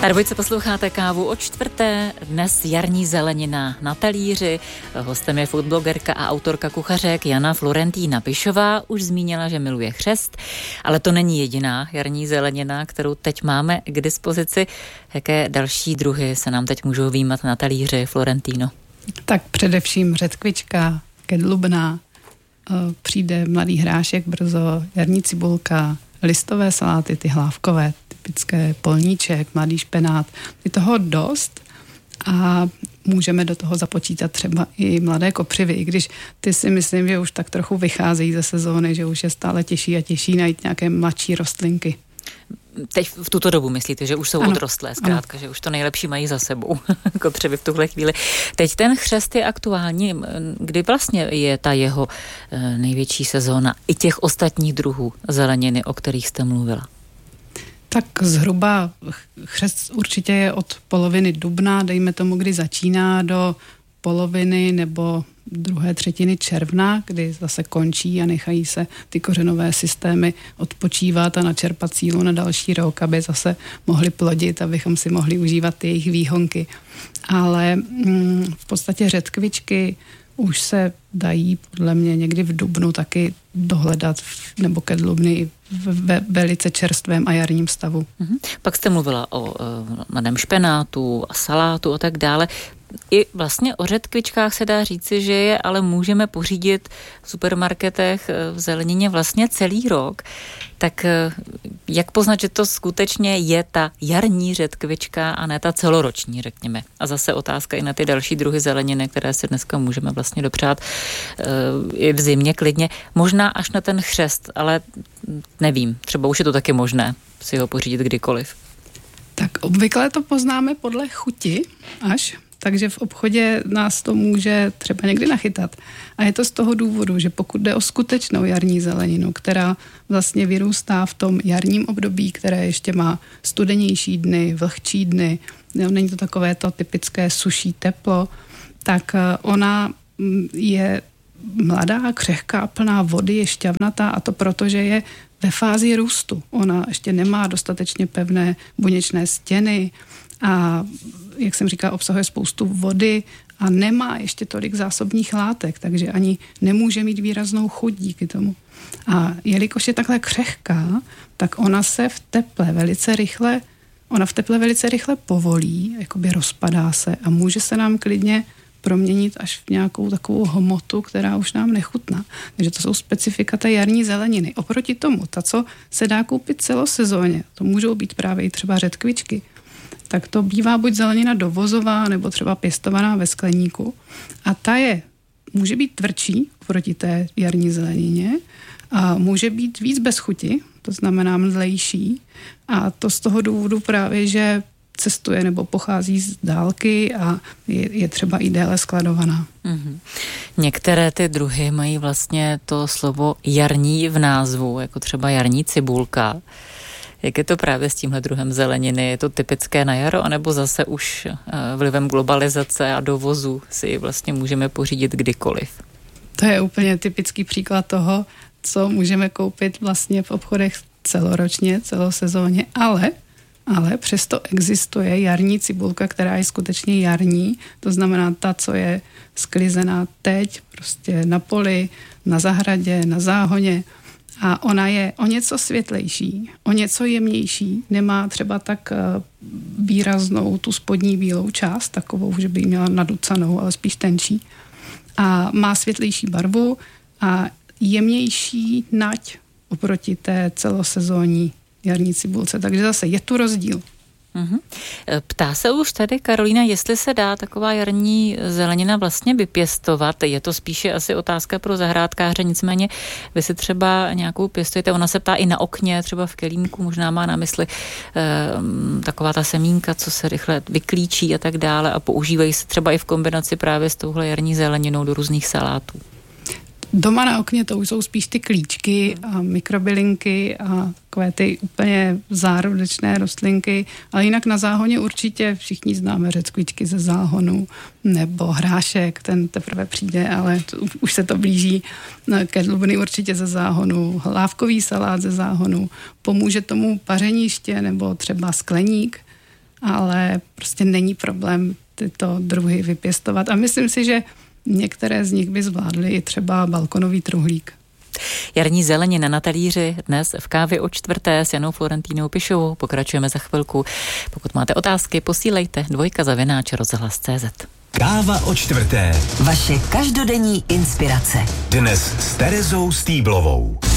Na dvojce posloucháte Kávu o čtvrté, dnes jarní zelenina na talíři. Hostem je foodblogerka a autorka kuchařek Jana Florentína Pišová. Už zmínila, že miluje chřest, ale to není jediná jarní zelenina, kterou teď máme k dispozici. Jaké další druhy se nám teď můžou výjímat na talíři, Florentíno? Tak především řetkvička, kedlubna, přijde mladý hrášek brzo, jarní cibulka, listové saláty, ty hlávkové, typické polníček, mladý špenát, je toho dost a můžeme do toho započítat třeba i mladé kopřivy, i když ty si myslím, že už tak trochu vycházejí ze sezóny, že už je stále těžší a těžší najít nějaké mladší rostlinky. Teď v tuto dobu myslíte, že už jsou odrostlé, zkrátka, že už to nejlepší mají za sebou, kopřivy v tuhle chvíli. Teď ten chřest je aktuální, kdy vlastně je ta jeho největší sezóna i těch ostatních druhů zeleniny, o kterých jste mluvila? Tak zhruba chřest určitě je od poloviny dubna, dejme tomu, kdy začíná, do poloviny nebo druhé třetiny června, kdy zase končí a nechají se ty kořenové systémy odpočívat a načerpat sílu na další rok, aby zase mohli plodit, abychom si mohli užívat ty jejich výhonky. Ale v podstatě řetkvičky už se dají podle mě někdy v dubnu taky dohledat, nebo kedlubny ve velice čerstvém a jarním stavu. Pak jste mluvila o mladém špenátu a salátu a tak dále. I vlastně o řetkvičkách se dá říci, že je ale můžeme pořídit v supermarketech v zelenině vlastně celý rok. Tak jak poznat, že to skutečně je ta jarní řetkvička a ne ta celoroční, řekněme. A zase otázka i na ty další druhy zeleniny, které si dneska můžeme vlastně dopřát i v zimě klidně. Možná až na ten chřest, ale nevím, třeba už je to taky možné si ho pořídit kdykoliv. Tak obvykle to poznáme podle chuti až. Takže v obchodě nás to může třeba někdy nachytat. A je to z toho důvodu, že pokud jde o skutečnou jarní zeleninu, která vlastně vyrůstá v tom jarním období, které ještě má studenější dny, vlhčí dny, není to takové to typické suší teplo, tak ona je mladá, křehká, plná vody, je šťavnatá a to proto, že je ve fázi růstu. Ona ještě nemá dostatečně pevné buněčné stěny a jak jsem říkala, obsahuje spoustu vody a nemá ještě tolik zásobních látek, takže ani nemůže mít výraznou chuť díky tomu. A jelikož je takhle křehká, tak ona v teple velice rychle povolí, jakoby rozpadá se a může se nám klidně proměnit až v nějakou takovou hmotu, která už nám nechutná. Takže to jsou specifika té jarní zeleniny. Oproti tomu, ta, co se dá koupit celosezóně, to můžou být právě i třeba řetkvičky, tak to bývá buď zelenina dovozová, nebo třeba pěstovaná ve skleníku. A ta může být tvrdší proti té jarní zelenině a může být víc bez chuti, to znamená mdlejší. A to z toho důvodu právě, že cestuje nebo pochází z dálky a je třeba i déle skladovaná. Některé ty druhy mají vlastně to slovo jarní v názvu, jako třeba jarní cibulka. Jak je to právě s tímhle druhem zeleniny? Je to typické na jaro, anebo zase už vlivem globalizace a dovozu si vlastně můžeme pořídit kdykoliv? To je úplně typický příklad toho, co můžeme koupit vlastně v obchodech celoročně, celosezóně, ale přesto existuje jarní cibulka, která je skutečně jarní, to znamená ta, co je sklizená teď, prostě na poli, na zahradě, na záhoně. A ona je o něco světlejší, o něco jemnější, nemá třeba tak výraznou tu spodní bílou část, takovou, že by ji měla naducanou, ale spíš tenčí. A má světlejší barvu a jemnější nať oproti té celosezónní jarní cibulce. Takže zase je tu rozdíl. Ptá se už tady Karolína, jestli se dá taková jarní zelenina vlastně vypěstovat. Je to spíše asi otázka pro zahrádkáře, nicméně vy si třeba nějakou pěstujete. Ona se ptá i na okně, třeba v kelímku, možná má na mysli taková ta semínka, co se rychle vyklíčí a tak dále a používají se třeba i v kombinaci právě s touhle jarní zeleninou do různých salátů. Doma na okně to už jsou spíš ty klíčky a mikrobylinky a takové ty úplně zárodečné rostlinky, ale jinak na záhoně určitě všichni známe řetkvičky ze záhonu nebo hrášek, ten teprve přijde, ale už se to blíží. Kedlubny určitě ze záhonu, hlávkový salát ze záhonu, pomůže tomu pařeniště nebo třeba skleník ale prostě není problém tyto druhy vypěstovat. A myslím si, že některé z nich by zvládly i třeba balkonový truhlík. Jarní zelenina na talíři dnes v Kávě o 4. s Janou Florentínou Pišovou. Pokračujeme za chvilku. Pokud máte otázky, posílejte 2@rozhlas.cz. Káva o 4. Vaše každodenní inspirace. Dnes s Terezou Stýblovou.